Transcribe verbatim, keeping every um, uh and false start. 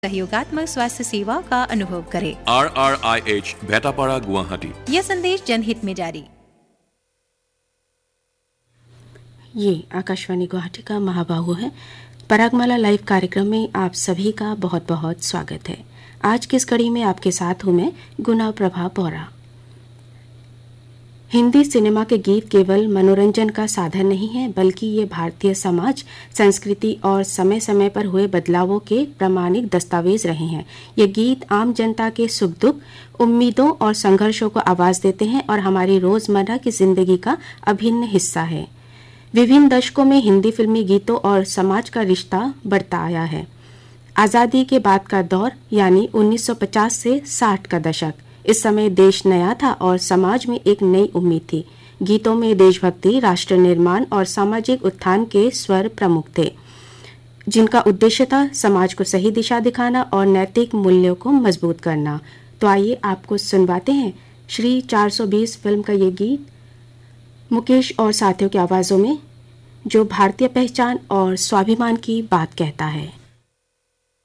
सहयोगात्मक स्वास्थ्य सेवा का अनुभव करें। Are are I H भेटापाड़ा Guwahati. यह संदेश जनहित में जारी। ये आकाशवाणी गुवाहाटी का महाबाहु है। परागमाला लाइव कार्यक्रम में आप सभी का बहुत बहुत स्वागत है। आज की इस कड़ी में आपके साथ हूं मैं गुना प्रभा बोरा। हिंदी सिनेमा के गीत केवल मनोरंजन का साधन नहीं है, बल्कि ये भारतीय समाज, संस्कृति और समय समय पर हुए बदलावों के प्रामाणिक दस्तावेज रहे हैं। ये गीत आम जनता के सुख दुख, उम्मीदों और संघर्षों को आवाज देते हैं और हमारी रोजमर्रा की जिंदगी का अभिन्न हिस्सा है। विभिन्न दशकों में हिंदी फिल्मी गीतों और समाज का रिश्ता बढ़ता आया है। आज़ादी के बाद का दौर यानी उन्नीस सौ पचास से साठ का दशक, इस समय देश नया था और समाज में एक नई उम्मीद थी। गीतों में देशभक्ति, राष्ट्र निर्माण और सामाजिक उत्थान के स्वर प्रमुख थे, जिनका उद्देश्य था समाज को सही दिशा दिखाना और नैतिक मूल्यों को मजबूत करना। तो आइए आपको सुनवाते हैं श्री चार सौ बीस फिल्म का ये गीत मुकेश और साथियों की आवाज़ों में, जो भारतीय पहचान और स्वाभिमान की बात कहता है।